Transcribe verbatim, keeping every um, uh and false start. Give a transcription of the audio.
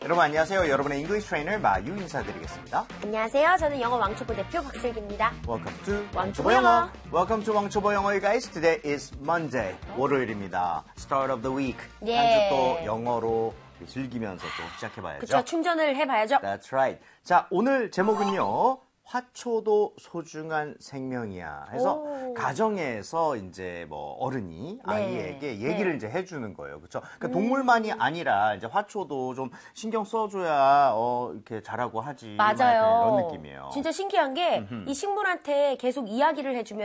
여러분 안녕하세요. 여러분의 잉글리시 트레이너 마유 인사드리겠습니다. 안녕하세요. 저는 영어 왕초보 대표 박슬기입니다. Welcome to 왕초보 영어. Welcome to 왕초보 영어, guys. Today is Monday. 월요일입니다. Start of the week. 예. 한 주 또 영어로 즐기면서 또 시작해봐야죠. 그렇죠. 충전을 해봐야죠. That's right. 자, 오늘 제목은요. 화초도 소중한 생명이야 해서 오. 가정에서 이제 뭐 어른이 네. 아이에게 얘기를 네. 이제 해주는 거예요. 그렇죠? 그러니까 음. 동물만이 아니라 이제 화초도 좀 신경 써줘야 어 이렇게 자라고 하지. 맞아요. 이런 느낌이에요. 진짜 신기한 게 이 식물한테 계속 이야기를 해주면